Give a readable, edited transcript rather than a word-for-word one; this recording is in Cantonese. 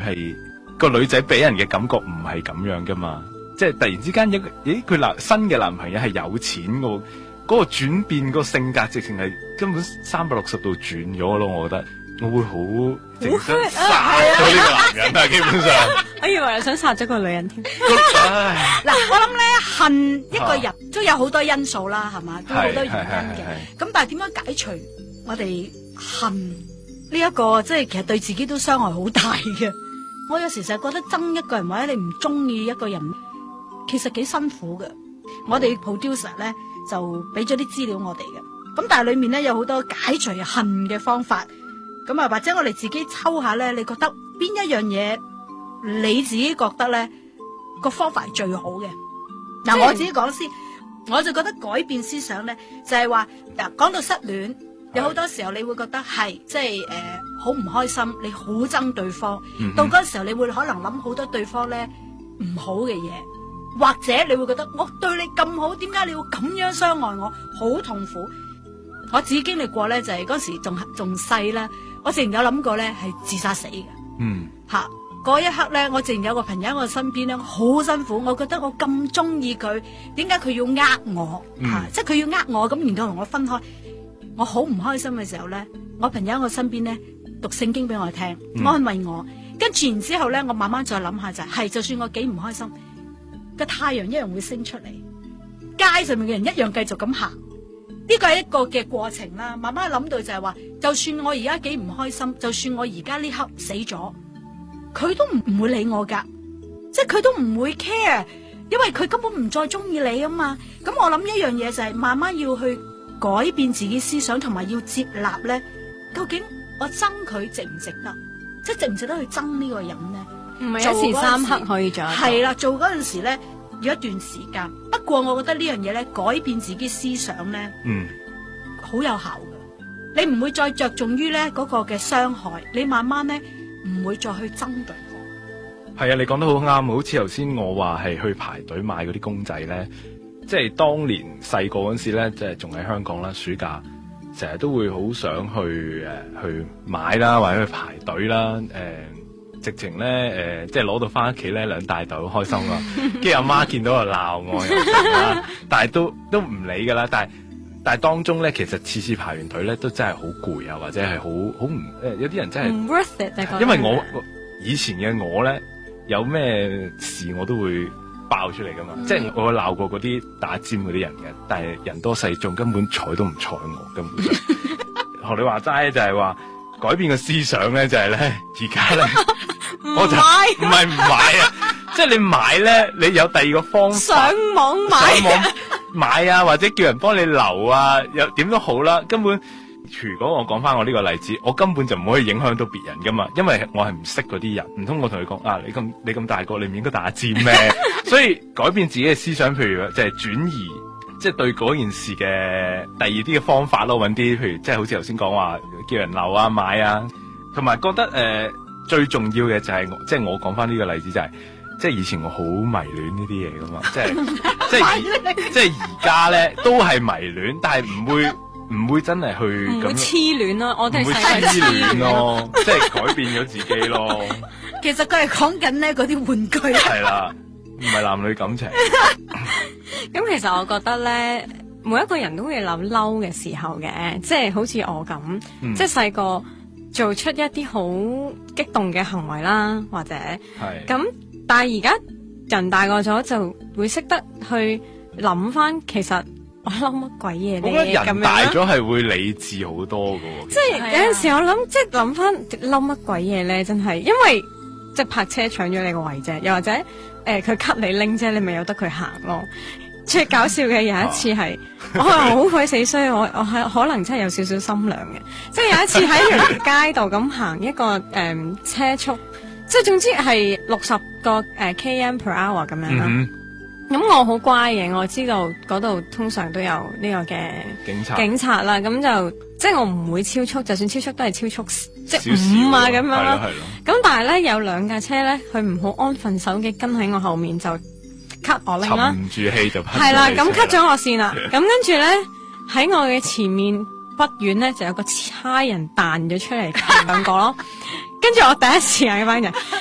係個女仔俾人嘅感覺唔係咁樣噶嘛，即係突然之間佢新嘅男朋友係有錢嘅，嗰個轉變個性格直情係根本360度轉咗咯，我覺得我會好整想殺咗呢個男人啊，基本上。 我以為你想殺咗個女人添。 嗱，我諗咧恨一個人都有好多因素啦，係嘛，都好多原因嘅。咁但係點樣解除我哋恨呢一個，即係其實對自己都傷害好大嘅。我有時成日覺得憎一個人或者你唔中意一個人，其實幾辛苦嘅。我哋 producer 咧就俾咗啲資料我哋嘅，咁但係裏面咧有好多解除恨嘅方法。咁啊，或者我哋自己抽下咧，你覺得邊一樣嘢你自己覺得咧個方法係最好嘅？嗱，我自己講先，我就覺得改變思想咧，就係話嗱，講到失戀，有好多時候你會覺得係即係好唔開心，你好憎對方，到嗰時候你會可能諗好多對方咧唔好嘅嘢，或者你會覺得我對你咁好，點解你要咁樣傷害我？好痛苦。我自己經歷過咧，就係嗰時仲細啦，我自然有諗過咧係自殺死嘅。吓嗰一刻咧，我自然有個朋友喺我身邊咧，好辛苦。我覺得我咁中意佢，點解佢要呃我？即係佢要呃我，咁然後同我分開，我好唔開心嘅時候咧，我朋友喺我身邊咧讀聖經俾我聽，安慰我。跟住然之後咧，我慢慢再諗下就算我幾唔開心，個太陽一樣會升出嚟，街上面嘅人一樣繼續咁行。呢個係一個嘅過程啦，慢慢諗到就係話，就算我而家幾唔開心，就算我而家呢刻死咗，佢都唔會理我噶，即係佢都唔會 care，因為佢根本唔再中意你啊嘛。咁我諗一樣嘢就係慢慢要去改變自己思想，同埋要接納咧。究竟我憎佢值唔值得？即係值唔值得去憎呢個人咧？ 唔係一時三刻可以做。 係啦，做嗰陣時咧要一段時間。不過我覺得呢樣嘢咧，改變自己思想咧，好有效嘅。你唔會再着重於咧嗰個嘅傷害，你慢慢咧唔會再去爭對方。 係啊，你講得好啱，好似頭先我話係去排隊買嗰啲公仔咧，即係當年細個嗰時咧，即係仲喺香港啦，暑假成日都會好想去買啦，或者去排隊啦，直情咧即係攞到翻屋企咧兩大袋好開心啊！跟住阿媽見到就鬧我又啦，但係都唔理噶啦。但係當中咧，其實次次排完隊咧都真係好攰啊，或者係好唔有啲人真係唔 worth it。 因為我以前嘅我咧，有咩事我都會爆出嚟噶嘛，即係我會鬧過嗰啲打尖嗰啲人嘅，但係人多勢眾，根本睬都唔睬我，根本學你話齋就係話改變個思想咧，就係咧而家咧。我就唔係唔買啊，即係你買咧，你有第二個方法上網買啊，或者叫人幫你留啊，又點都好啦。根本如果我講翻我呢個例子，我根本就唔可以影響到別人噶嘛，因為我係唔識嗰啲人，唔通我同佢講啊，你咁大個，你唔應該打尖咩？所以改變自己嘅思想，譬如就係轉移，即係對嗰件事嘅第二啲嘅方法咯，搵啲譬如即係好似頭先講話叫人留啊買啊，同埋覺得最重要嘅就係即係我講翻呢個例子就係，即係以前我好迷戀呢啲嘢噶嘛，即係而家咧都係迷戀，但係唔會真係去咁唔會痴戀咯，我哋唔會痴戀咯，即係改變咗自己咯。 其實佢係講緊咧嗰啲玩具。 係啦，唔係男女感情。 咁其實我覺得咧，每一個人都會有嬲嘅時候嘅，即係好似我咁，即係細個做出一啲好激動嘅行為啦，或者咁，但係而家人大個咗就會識得去諗翻，其實我嬲乜鬼嘢咧？ 我覺得人大咗係會理智好多㗎喎。 即係有陣時我諗，即係諗翻嬲乜鬼嘢咧，真係因為即係泊車搶咗你個位啫，又或者佢 cut 你拎啫，你咪由得佢行咯。最搞笑嘅有一次係，我係好鬼死衰，我係可能真係有少少心涼嘅。即係有一次喺條街度咁行一個車速，即係總之係60個km per hour 咁樣啦。咁我好乖嘅，我知道嗰度通常都有呢個嘅警察啦。咁就即係我唔會超速，就算超速都係超速即係5啊咁樣啦。咁但係咧有兩架車咧，佢唔好安分守己跟喺我後面就cut 我拎啦，沉住氣就係啦，咁 cut 咗我線啦。咁跟住咧喺我嘅前面不遠咧就有個差人彈咗出嚟兩個咯。跟住我第一時間嘅反應